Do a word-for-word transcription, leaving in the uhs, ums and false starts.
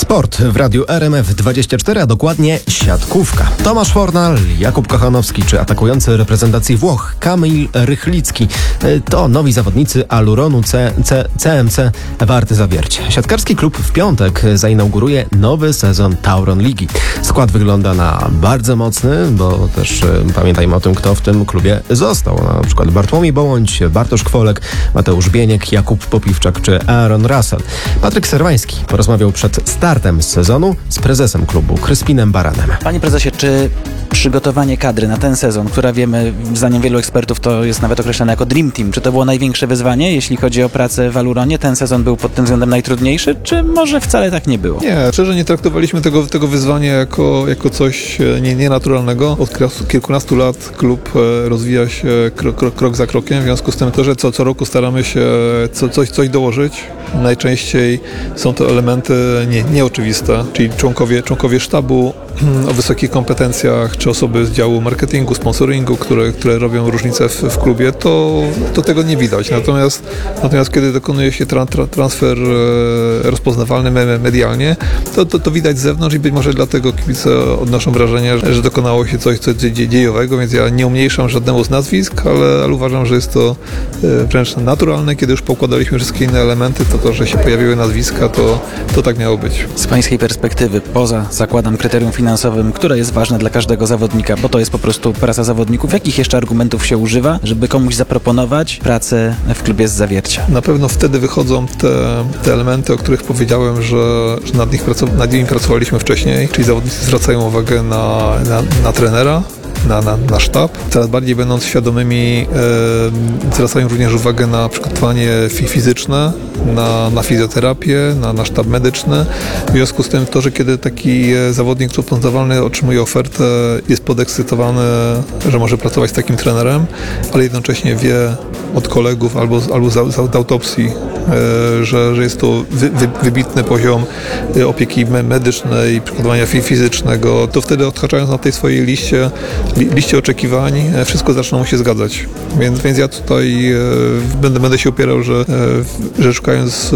Sport w Radiu R M F dwadzieścia cztery, a dokładnie siatkówka. Tomasz Fornal, Jakub Kochanowski czy atakujący reprezentacji Włoch Kamil Rychlicki to nowi zawodnicy Aluronu C, C, C M C Warty Zawiercie. Siatkarski klub w piątek zainauguruje nowy sezon Tauron Ligi. Skład wygląda na bardzo mocny, bo też y, pamiętajmy o tym, kto w tym klubie został. Na przykład Bartłomiej Bołądź, Bartosz Kwolek, Mateusz Bieniek, Jakub Popiwczak czy Aaron Russell. Patryk Serwański porozmawiał przed startem sezonu z prezesem klubu Kryspinem Baranem. Panie prezesie, czy przygotowanie kadry na ten sezon, która wiemy, zdaniem wielu ekspertów, to jest nawet określane jako Dream Team, czy to było największe wyzwanie, jeśli chodzi o pracę w Aluronie? Ten sezon był pod tym względem najtrudniejszy, czy może wcale tak nie było? Nie, szczerze nie traktowaliśmy tego, tego wyzwania jako, jako coś nie, nienaturalnego. Od kilkunastu lat klub rozwija się krok, krok, krok za krokiem, w związku z tym to, że co, co roku staramy się co, coś, coś dołożyć. Najczęściej są to elementy nie, nieoczywiste, czyli członkowie, członkowie sztabu o wysokich kompetencjach, czy osoby z działu marketingu, sponsoringu, które, które robią różnicę w, w klubie, to, to tego nie widać. Natomiast, natomiast kiedy dokonuje się tra, tra, transfer rozpoznawalny medialnie, to, to, to widać z zewnątrz i być może dlatego kibice odnoszą wrażenie, że, że dokonało się coś, coś dziejowego, więc ja nie umniejszam żadnemu z nazwisk, ale, ale uważam, że jest to wręcz naturalne. Kiedy już poukładaliśmy wszystkie inne elementy, to to, że się pojawiły nazwiska, to, to tak miało być. Z pańskiej perspektywy, poza zakładam kryterium finansowym, które jest ważne dla każdego zawodnika, bo to jest po prostu praca zawodników, jakich jeszcze argumentów się używa, żeby komuś zaproponować pracę w klubie z Zawiercia? Na pewno wtedy wychodzą te, te elementy, o których powiedziałem, że, że nad, nich pracow- nad nimi pracowaliśmy wcześniej, czyli zawodnicy zwracają uwagę na, na, na trenera, Na, na, na sztab. Coraz bardziej będąc świadomymi e, zwracają również uwagę na przygotowanie fi- fizyczne, na, na fizjoterapię, na, na sztab medyczny. W związku z tym to, że kiedy taki zawodnik rozpoznawalny otrzymuje ofertę, jest podekscytowany, że może pracować z takim trenerem, ale jednocześnie wie od kolegów albo, albo z, z autopsji, e, że, że jest to wy, wy, wybitny poziom opieki medycznej, przygotowania fi- fizycznego, to wtedy odhaczając na tej swojej liście liście oczekiwań, wszystko zaczyna mu się zgadzać. Więc, więc ja tutaj e, będę, będę się upierał, że, e, że szukając